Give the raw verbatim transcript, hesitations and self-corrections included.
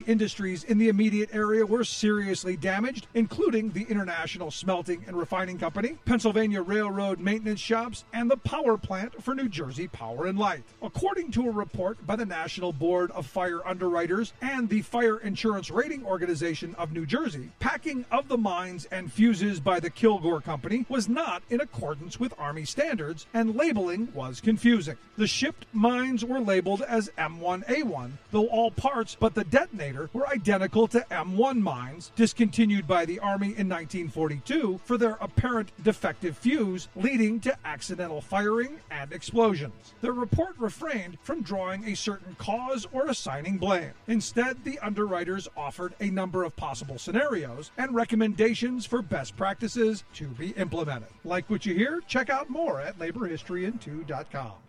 industries in the immediate area were seriously damaged, including the International Smelting and Refining Company, Pennsylvania Railroad maintenance shops, and the power plant for New Jersey Power and Light. According to a report by the National Board of Fire Underwriters and the Fire Insurance Rating Organization of New Jersey, packing of the mines and fuses by the Kilgore Company was not in accordance with Army standards, and labeling was confusing. The shipped mines were labeled as M one A one, though all parts but the detonator were identical to M one mines, discontinued by the Army in nineteen forty-two for their apparent defective fuse, leading to accidental firing and explosions. The report refrained from drawing a certain cause or assigning blame. Instead, the underwriters offered a number of possible scenarios and recommendations for best practices to be implemented. Like what you hear? Check out more at labor history in two dot com.